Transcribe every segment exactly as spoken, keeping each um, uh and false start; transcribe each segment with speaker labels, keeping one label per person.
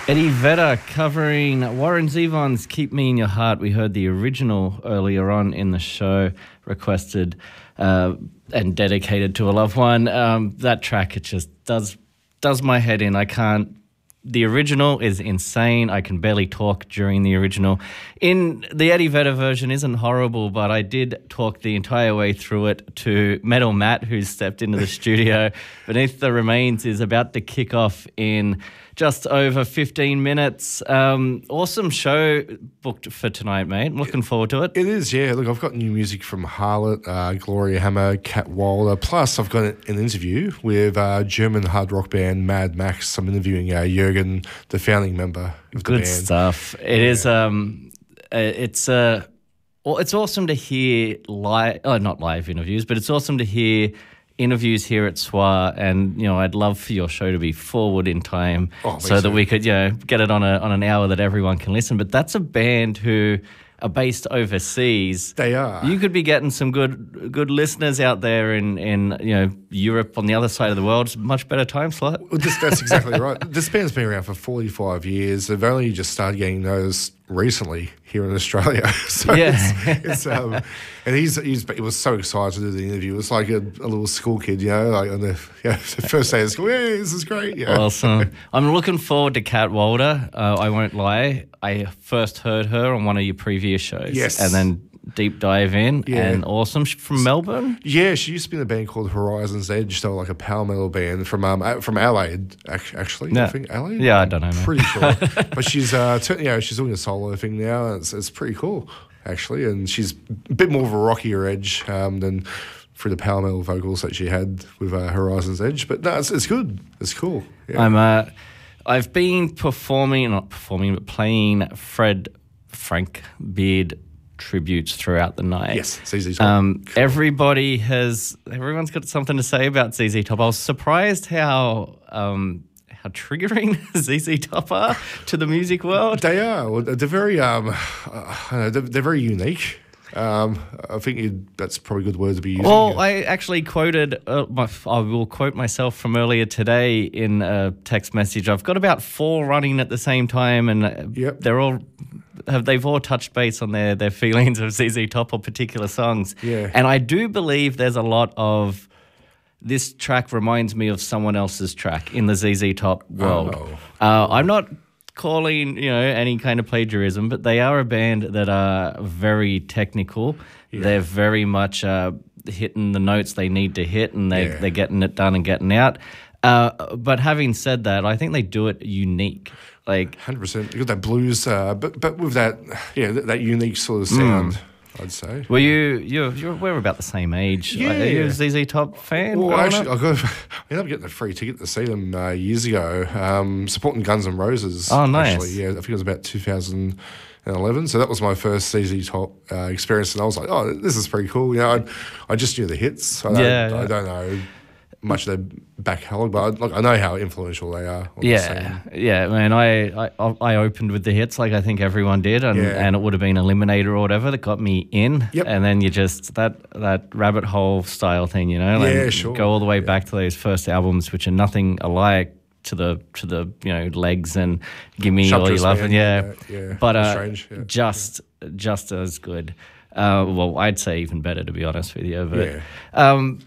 Speaker 1: Eddie Vedder covering Warren Zevon's Keep Me in Your Heart. We heard the original earlier on in the show, requested uh, and dedicated to a loved one. Um, that track, it just does does my head in. I can't... The original is insane. I can barely talk during the original. In the Eddie Vedder version isn't horrible, but I did talk the entire way through it to Metal Matt, who's stepped into the studio. Beneath the Remains is about to kick off in just over fifteen minutes. Um, awesome show booked for tonight, mate. I'm looking forward to it.
Speaker 2: It is, yeah. Look, I've got new music from Harlot, uh, Gloria Hammer, Cat Wilder. Plus, I've got an interview with uh, German hard rock band Mad Max. I'm interviewing uh, Jürgen, the founding member of the
Speaker 1: Good
Speaker 2: band.
Speaker 1: stuff. It
Speaker 2: yeah.
Speaker 1: is. Um, it's uh, well, it's awesome to hear live. Oh, not live interviews, but it's awesome to hear interviews here at S W A, and you know, I'd love for your show to be forward in time
Speaker 2: oh,
Speaker 1: so that
Speaker 2: so.
Speaker 1: we could, you know, get it on a on an hour that everyone can listen. But that's a band who are based overseas.
Speaker 2: They are.
Speaker 1: You could be getting some good good listeners out there in, in you know, Europe on the other side of the world. It's a much better time slot.
Speaker 2: Well, this, that's exactly right. This band's been around for forty-five years. They've only just started getting noticed recently here in Australia. so
Speaker 1: yeah.
Speaker 2: it's, it's, um, and he's, he's he was so excited to do the interview. It was like a, a little school kid, you know, like on the, you know, the first day of school. Yeah, this is great. Yeah.
Speaker 1: Awesome. I'm looking forward to Cat Wilder. Uh, I won't lie. I first heard her on one of your previous shows.
Speaker 2: Yes.
Speaker 1: And then deep dive in.
Speaker 2: Yeah.
Speaker 1: And awesome. She's from Melbourne?
Speaker 2: Yeah, she used to be in a band called Horizon's Edge. They were like a power metal band from um, from Adelaide, actually.
Speaker 1: Yeah.
Speaker 2: I think Adelaide.
Speaker 1: Yeah, I don't know, man.
Speaker 2: Pretty sure. But she's uh, t- you know, she's doing a solo thing now. And it's it's pretty cool, actually. And she's a bit more of a rockier edge um, than through the power metal vocals that she had with uh, Horizon's Edge. But no, it's, it's good. It's cool. Yeah.
Speaker 1: I'm uh, I've been performing, not performing, but playing Fred Frank Beard tributes throughout the night.
Speaker 2: Yes, Z Z Top.
Speaker 1: Um, everybody has, everyone's got something to say about Z Z Top. I was surprised how um, how triggering Z Z Top are to the music world.
Speaker 2: They are. Well, they're very um, uh, they're, they're very unique. Um, I think you'd, that's probably a good word to be using.
Speaker 1: Well, I actually quoted, uh, my, I will quote myself from earlier today in a text message. I've got about four running at the same time, and
Speaker 2: Yep.
Speaker 1: they're all, have they've all touched base on their, their feelings of Z Z Top or particular songs.
Speaker 2: Yeah.
Speaker 1: And I do believe there's a lot of, this track reminds me of someone else's track in the Z Z Top world.
Speaker 2: Oh.
Speaker 1: Uh, I'm not calling, you know, any kind of plagiarism, but they are a band that are very technical. Yeah. They're very much uh, hitting the notes they need to hit, and they,
Speaker 2: Yeah.
Speaker 1: they're getting it done and getting out. Uh, but having said that, I think they do it unique. Like
Speaker 2: one hundred percent. You got that blues, uh, but but with that, yeah, that, that unique sort of sound,
Speaker 1: Mm.
Speaker 2: I'd say.
Speaker 1: Were you, you're, you're, we're about the same age.
Speaker 2: Yeah.
Speaker 1: Are you a Z Z Top fan?
Speaker 2: Well,
Speaker 1: growing
Speaker 2: actually,
Speaker 1: up?
Speaker 2: I got I ended up getting a free ticket to see them uh, years ago, um, supporting Guns N' Roses.
Speaker 1: Oh, nice.
Speaker 2: Actually, yeah, I think it was about two thousand eleven. So that was my first Z Z Top uh, experience, and I was like, "Oh, this is pretty cool." You know, I, I just knew the hits. I don't,
Speaker 1: Yeah, yeah.
Speaker 2: I don't know much of their back catalog, but I, like, I know how influential they are. On the
Speaker 1: Yeah,
Speaker 2: scene.
Speaker 1: yeah, man. I, I I opened with the hits like I think everyone did, and,
Speaker 2: Yeah.
Speaker 1: and it would have been Eliminator or whatever that got me in.
Speaker 2: Yep.
Speaker 1: And then you just that that rabbit hole style thing, you know, like
Speaker 2: Yeah, sure.
Speaker 1: go all the way
Speaker 2: Yeah.
Speaker 1: back to those first albums, which are nothing alike to the to the you know Legs and Give Me
Speaker 2: Shop
Speaker 1: All You
Speaker 2: Dress
Speaker 1: Love,
Speaker 2: Man,
Speaker 1: and yeah,
Speaker 2: yeah, yeah.
Speaker 1: but uh,
Speaker 2: Strange, yeah.
Speaker 1: just just as good. Uh, well, I'd say even better, to be honest with you. But
Speaker 2: Yeah.
Speaker 1: um,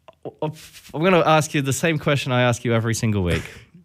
Speaker 1: I'm going to ask you the same question I ask you every single week.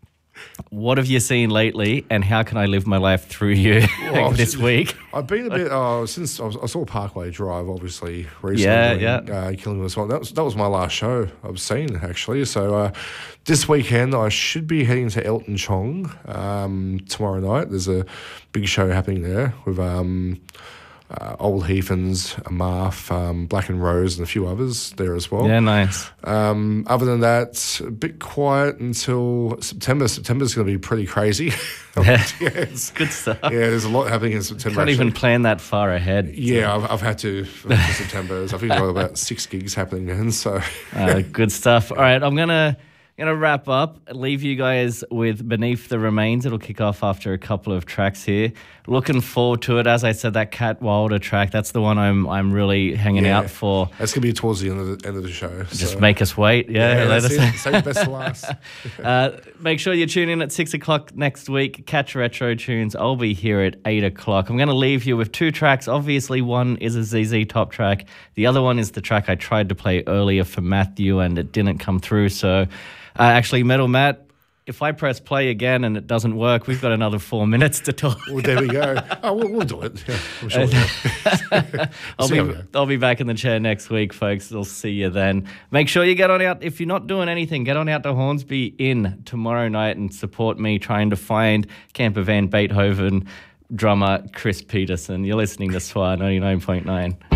Speaker 1: What have you seen lately, and how can I live my life through you
Speaker 2: Well,
Speaker 1: this week?
Speaker 2: I've been a bit uh, since I, was, I saw Parkway Drive, obviously recently.
Speaker 1: Yeah,
Speaker 2: doing,
Speaker 1: yeah.
Speaker 2: Uh, Killing Was One. That was that was my last show I've seen actually. So uh, this weekend I should be heading to Elton Chong um, tomorrow night. There's a big show happening there with um, uh, Old Heathens, Marth, um, Black and Rose, and a few others there as well.
Speaker 1: Yeah, nice.
Speaker 2: Um, other than that, a bit quiet until September. September's going to be pretty crazy.
Speaker 1: Yeah.
Speaker 2: yeah, it's,
Speaker 1: Good stuff.
Speaker 2: yeah, there's a lot happening in September.
Speaker 1: Can't even
Speaker 2: actually.
Speaker 1: plan that far ahead.
Speaker 2: Yeah, I've, I've had to for September. I think I've got about six gigs happening then. So
Speaker 1: Uh, good stuff. All right, I'm gonna Going to wrap up, leave you guys with Beneath the Remains. It'll kick off after a couple of tracks here. Looking forward to it. As I said, that Cat Wilder track, that's the one I'm I'm really hanging
Speaker 2: Yeah.
Speaker 1: out for.
Speaker 2: That's going to be towards the end of the, end of the show.
Speaker 1: Just
Speaker 2: so.
Speaker 1: make us wait. Yeah,
Speaker 2: Yeah,
Speaker 1: let
Speaker 2: that's
Speaker 1: us.
Speaker 2: it. Save the best for last.
Speaker 1: Uh, make sure you tune in at six o'clock next week. Catch Retro Tunes. I'll be here at eight o'clock. I'm going to leave you with two tracks. Obviously, one is a Z Z Top track. The other one is the track I tried to play earlier for Matthew and it didn't come through. So, uh, actually, Metal Matt, if I press play again and it doesn't work, we've got another four minutes to talk.
Speaker 2: Well, there we go. Oh, we'll, we'll do it. Yeah, I'm sure. we'll
Speaker 1: I'll
Speaker 2: See how we
Speaker 1: be
Speaker 2: go.
Speaker 1: I'll be back in the chair next week, folks. I'll see you then. Make sure you get on out. If you're not doing anything, get on out to Hornsby Inn tomorrow night and support me trying to find Camper Van Beethoven drummer Chris Peterson. You're listening to S W A ninety-nine point nine.